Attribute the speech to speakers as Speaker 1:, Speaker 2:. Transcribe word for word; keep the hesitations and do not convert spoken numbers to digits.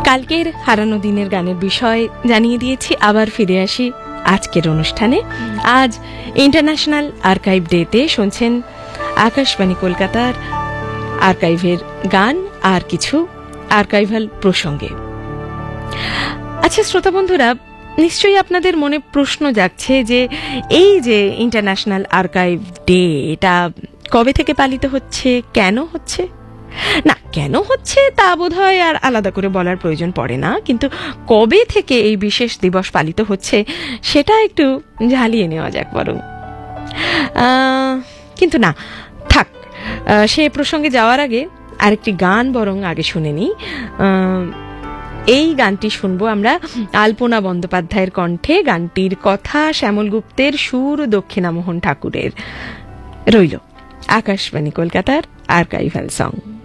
Speaker 1: কালকের হারানো দিনের গানের বিষয় জানিয়ে দিয়েছি, আবার ফিরে আসি আজকের অনুষ্ঠানে। আজ ইন্টারন্যাশনাল আর্কাইভ ডেতে শুনছেন আকাশবাণী কলকাতার আর্কাইভের গান আর কিছু আর্কাইভাল প্রসঙ্গে। আচ্ছা শ্রোতা বন্ধুরা, নিশ্চয়ই আপনাদের মনে প্রশ্ন জাগছে যে এই যে ইন্টারন্যাশনাল আর্কাইভ ডে, এটা কবে থেকে পালিত হচ্ছে, কেন হচ্ছে? না, কেন হচ্ছে তা বোধহয় আর আলাদা করে বলার প্রয়োজন পড়ে না, কিন্তু কবে থেকে এই বিশেষ দিবস পালিত হচ্ছে সেটা একটু ঝালিয়ে নেওয়া যাক বরং। কিন্তু না থাক, সে প্রসঙ্গে যাওয়ার আগে আরেকটি গান বরং আগে শুনে নিই। এই গানটি শুনবো আমরা আলপনা বন্দ্যোপাধ্যায়ের কণ্ঠে। গানটির কথা শ্যামল গুপ্তের, সুর দক্ষিণামোহন ঠাকুরের। রইল আকাশবাণী কলকাতার আর্কাইভাল সং।